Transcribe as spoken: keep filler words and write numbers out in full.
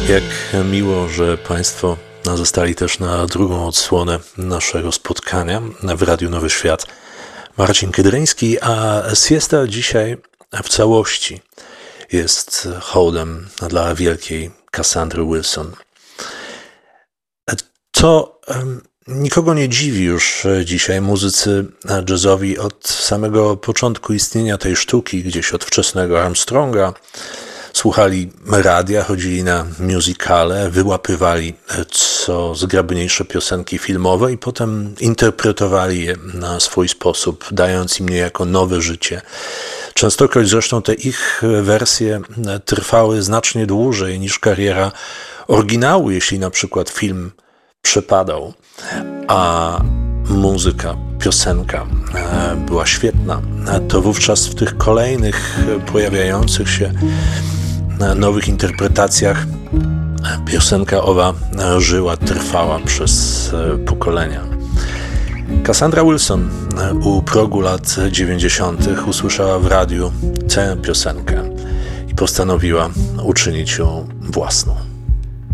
Jak miło, że Państwo zostali też na drugą odsłonę naszego spotkania w Radiu Nowy Świat. Marcin Kydryński, a siesta dzisiaj w całości jest hołdem dla wielkiej Cassandry Wilson. To nikogo nie dziwi już dzisiaj. Muzycy jazzowi od samego początku istnienia tej sztuki, gdzieś od wczesnego Armstronga, słuchali radia, chodzili na musicale, wyłapywali co zgrabniejsze piosenki filmowe i potem interpretowali je na swój sposób, dając im niejako nowe życie. Częstokroć zresztą te ich wersje trwały znacznie dłużej niż kariera oryginału, jeśli na przykład film przepadał, a muzyka, piosenka była świetna, to wówczas w tych kolejnych pojawiających się nowych interpretacjach piosenka owa żyła, trwała przez pokolenia. Cassandra Wilson u progu lat dziewięćdziesiątych usłyszała w radiu tę piosenkę i postanowiła uczynić ją własną.